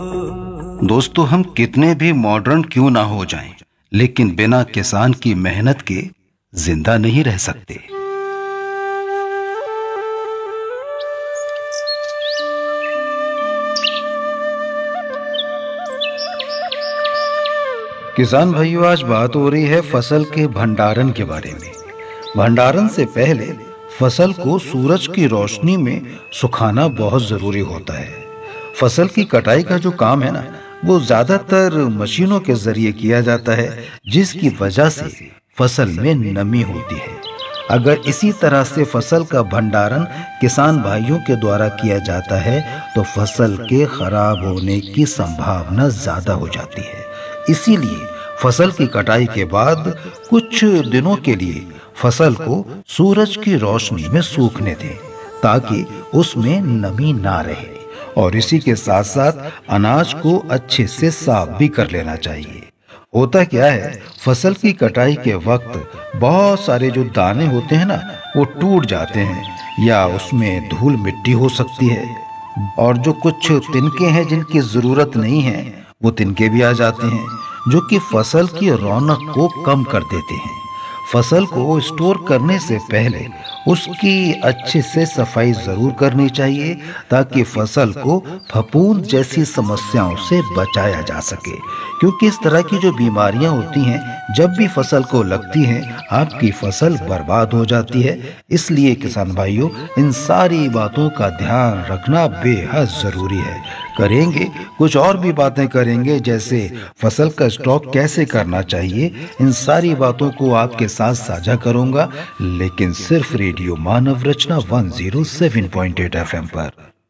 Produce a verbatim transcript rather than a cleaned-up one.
दोस्तों, हम कितने भी मॉडर्न क्यों ना हो जाएं, लेकिन बिना किसान की मेहनत के जिंदा नहीं रह सकते। किसान भाइयों, आज बात हो रही है फसल के भंडारण के बारे में। भंडारण से पहले फसल को सूरज की रोशनी में सुखाना बहुत जरूरी होता है। फसल की कटाई का जो काम है ना, वो ज्यादातर मशीनों के जरिए किया जाता है, जिसकी वजह से फसल में नमी होती है। अगर इसी तरह से फसल का भंडारण किसान भाइयों के द्वारा किया जाता है तो फसल के खराब होने की संभावना ज्यादा हो जाती है। इसीलिए फसल की कटाई के बाद कुछ दिनों के लिए फसल को सूरज की रोशनी में सूखने दें, ताकि उसमें नमी ना रहे। और इसी के साथ साथ अनाज को अच्छे से साफ भी कर लेना चाहिए। होता क्या है, फसल की कटाई के वक्त बहुत सारे जो दाने होते हैं ना, वो टूट जाते हैं या उसमें धूल मिट्टी हो सकती है। और जो कुछ तिनके हैं जिनकी जरूरत नहीं है, वो तिनके भी आ जाते हैं, जो कि फसल की रौनक को कम कर देते हैं। फसल को स्टोर करने से पहले उसकी अच्छे से सफाई जरूर करनी चाहिए, ताकि फसल को फफूंद जैसी समस्याओं से बचाया जा सके। क्योंकि इस तरह की जो बीमारियां होती हैं, जब भी फसल को लगती हैं, आपकी फसल बर्बाद हो जाती है। इसलिए किसान भाइयों, इन सारी बातों का ध्यान रखना बेहद जरूरी है। करेंगे कुछ और भी बातें करेंगे, जैसे फसल का स्टॉक कैसे करना चाहिए। इन सारी बातों को आपके साथ साझा करूंगा, लेकिन सिर्फ रेडियो मानव रचना एक सौ सात पॉइंट आठ एफ एम पर।